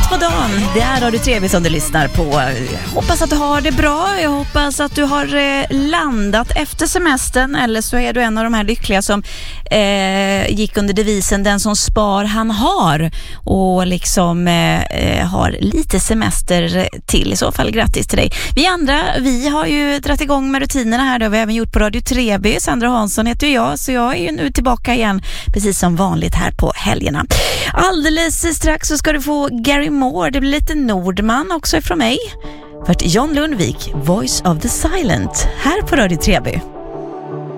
på dagen. Det är Radio TV som du lyssnar på. Jag hoppas att du har det bra. Jag hoppas att du har landat efter semestern. Eller så är du en av de här lyckliga som gick under devisen den som spar han har. Och liksom har lite semester till. I så fall grattis till dig. Vi andra, vi har ju dratt igång med rutinerna här. Det har vi även gjort på Radio Treby. Sandra Hansson heter jag. Så jag är ju nu tillbaka igen. Precis som vanligt här på helgerna. Alldeles strax så ska du få Gary Moore. Det blir lite Nordman också ifrån mig. För John Lundvik, Voice of the Silent, här på Radio Treby.